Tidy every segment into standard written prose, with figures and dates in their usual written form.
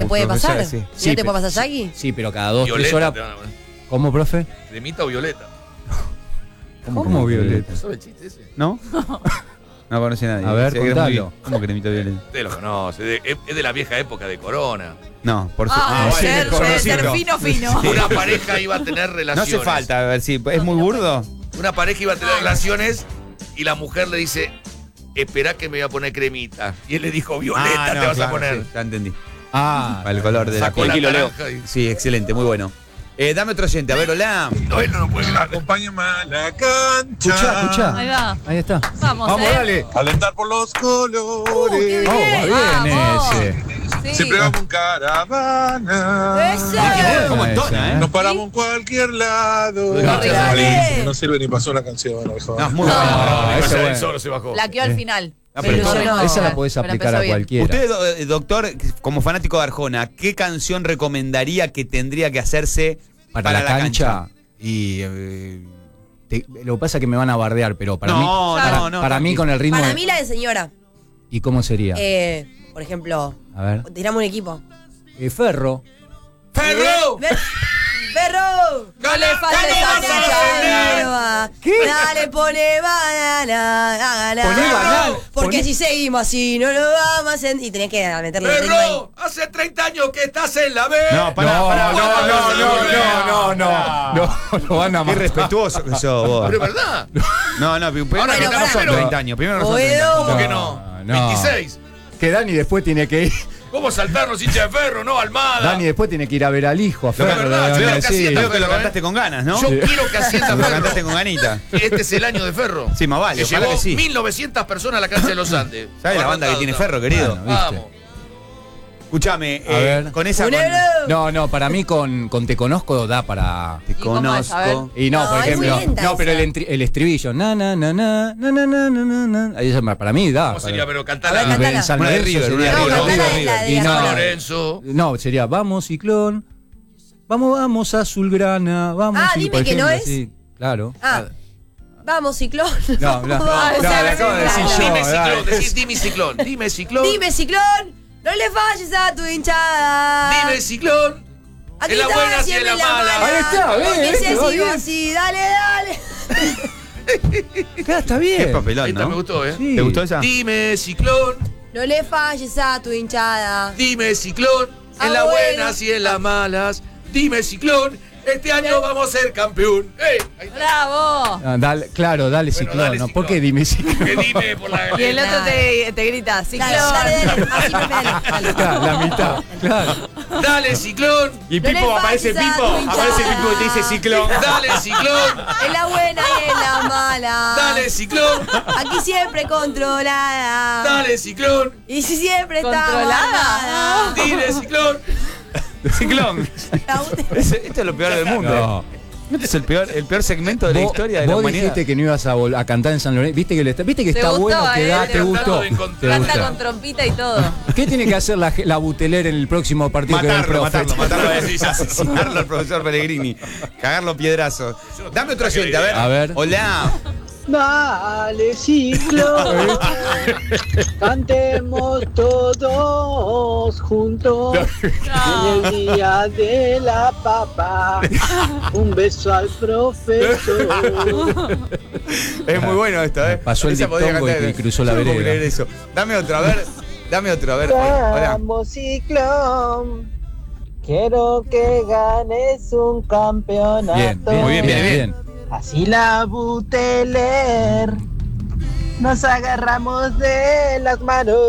puede profesora, pasar. sí. ¿Y no te puede pasar Jackie? Sí, pero cada 2, 3 Violeta horas. te van a poner. ¿Cómo, profe? ¿Cremita o violeta? ¿Cómo violeta? ¿No sabe el chiste ese? ¿No? No conoce a nadie. A ver, Sí, que era contalo. muy- ¿Cómo cremita violeta? Usted lo conoce, es de la vieja época de Corona. No, por Ah, sí, ser conocido. fino. Una pareja iba a tener No relaciones. hace falta, a ver si es muy burdo. Una pareja iba a tener relaciones y la mujer le dice, esperá que me voy a poner cremita. Y él le dijo, violeta te vas claro, a poner. sí, ya entendí. Ah, Para el color de la Sacó la piel. naranja y... Sí, excelente, muy bueno. Dame otro oyente, a ver, hola. No, él no lo puede creer. Acompáñame a la cancha. escuchá. Ahí va. Ahí está. Vamos, dale. Alentar por los colores. qué Oh, va bien Vamos. ese. Sí. Siempre vamos en caravana. ¡Eso! ¿Cómo entona, Nos paramos en cualquier lado. Dale. No sirve ni pasó la canción. No, es muy bueno. ese Ese bueno. solo se bajó. Laqueó al final. Ah, pero Pero entonces- no, Esa la podés pero aplicar empezó a bien. cualquiera. Usted, doctor, como fanático de Arjona, ¿qué canción recomendaría que tendría que hacerse para la cancha. Y lo que pasa es que me van a bardear, pero para No, mí, no, no, para mí tranqui. con el ritmo. Para mí la de señora. ¿Y cómo sería? Por ejemplo, A ver. tiramos un equipo. Ferro. ¡Ferro! ¡Perro! ¡Gale, Falta esa cuchara. ¿Qué? Dale, pone banana. Poné banana. Porque Poné- si seguimos así, no lo vamos a hacer. Y tenés que meterle el ritmo ahí. ¡Ferro! Hace 30 años que estás en la B. No, pará, No, pará, no, pará, no, pará, no, no, lo van a Qué matar. respetuoso que sos vos. Pero es verdad. No, primero Ahora que no, no son pará. 30 años. Primero que no son 30 años. ¿Cómo que No, no? no. 26. Que Dani después tiene que ir. ¿Cómo saltarnos hincha de Ferro? No, Almada. Dani después tiene que ir a ver al hijo, a Lo que es Ferro. verdad, le van a veo que decir. hacía Creo que lo Ferro, cantaste con ganas, ¿no? Yo quiero que ascienda Lo Ferro. cantaste con ganita. Este es el año de Ferro. Sí, más vale, Que ojalá llevó que sí. 1900 personas a la cancha de los Andes. ¿Sabes la banda que tiene Ferro, querido? Bueno, ¿viste? Vamos. Escúchame, A ver. con esa... ¡Un con- euro! No, para mí con Te Conozco da para. Te ¿Y cómo es? A ver. conozco. Y no, No, por es muy ejemplo. lenta No, pero esa. el estribillo. Na, na, na, na, na, na, na, na, na. Ahí para mí da. ¿Cómo sería? Pero A ver, cantala. cantala. En San Una de Lorenzo River, sería una de No, River, cantala River, la de Y no, San Lorenzo. No, sería Vamos Ciclón. Vamos Azulgrana. Vamos. Ah, sí, dime por que no ejemplo, es. sí, claro. Ah, vamos, ciclón. No, no, Vamos, no, a le acabo de decir yo. Dime dale. ciclón, dime ciclón. Dime ciclón. Dime, ciclón. No le falles a tu hinchada. Dime ciclón. Aquí en la está, buena, sí, siempre en la mala. Ahí está, bien, Porque si va así, bien. así, dale, dale. Está bien. Qué papelón, Esta me ¿no? gustó, ¿eh? Sí. ¿Te gustó esa? Dime ciclón. No le falles a tu hinchada. Dime ciclón. En Ah, las bueno. buenas y en las malas. Dime ciclón. Este año vamos a ser campeón. ¡Ey! Ahí está. ¡Bravo! Ah, dale, claro, dale Bueno, Ciclón. dale, ¿no? Ciclón. ¿Por qué dime Ciclón? Que dime por la Y el otro te grita, ciclón. Dale, dale, dale. Así, dale. Claro, la mitad. Claro. Dale ciclón. Y No le Pipo, aparece falles a Pipo, tu hinchada. aparece Pipo y te dice ciclón. Dale ciclón. En la buena y en la mala. Dale ciclón. Aquí siempre controlada. Dale ciclón. Y si siempre está Controlada. guardada. Dile ciclón. Ciclón. Esto es lo peor del mundo. No. Este es el peor segmento de la historia de la vos humanidad. dijiste que no ibas a cantar en San Lorenzo. Viste que que Te está gustó, bueno, que da, te te gustó. tratando de encontrar. Te Canta gusta. con trompita y todo. ¿Qué tiene que hacer la Buteler en el próximo partido que Matarlo, ve el profe? matarlo, asesinarlo al profesor Pellegrini. Cagarlo piedrazos. Dame otro oyente, a ver. A ver. Hola. Dale, ciclo, cantemos todos juntos en el día de la papa. Un beso al profesor. Es muy bueno esto, ¿eh? Pasó el Esa podría diptongo cantar. y cruzó la Yo no puedo vereda. creer eso. Dame otro, a ver. Dame otro, a ver. Hola. Vamos, ciclón. Quiero que ganes un campeonato. Bien, bien, bien, bien. Así la Buteler. Nos agarramos de las manos.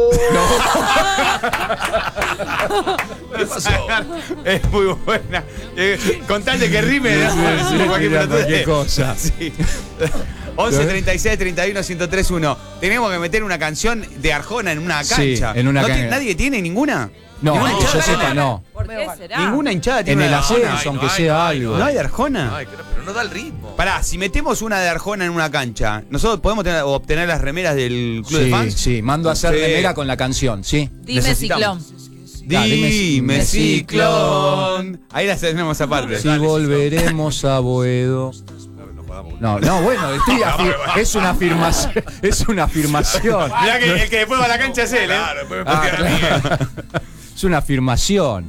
¿Qué pasó? Es muy buena. Con tal de que rime, ¿no? Sí, Cualquier mira, pelotudez. cualquier cosa. Sí. 11 36 31 1031. Tenemos que meter una canción de Arjona en una Sí, cancha. en una ¿No cancha. ¿Nadie tiene ninguna? No, ¿Ninguna que yo hinchada sepa, tiene? no. ¿Por qué será? Ninguna hinchada En tiene el una de Arjona. ascenso, aunque sea algo. ¿No hay de Arjona? Ay, pero no da el ritmo. Pará, si metemos una de Arjona en una cancha, ¿nosotros podemos obtener las remeras del club de Sí, fans? sí, mando a hacer Sí. remera con la canción, sí. Dime necesitamos. ciclón. Dime ciclón. Ahí la tenemos aparte. Si volveremos a Boedo. No, bueno, es una afirmación. Es una afirmación. Mirá que el que después va a la cancha es él, ¿eh? Claro, después me Ah, puede quedar a mí. claro. Es una afirmación.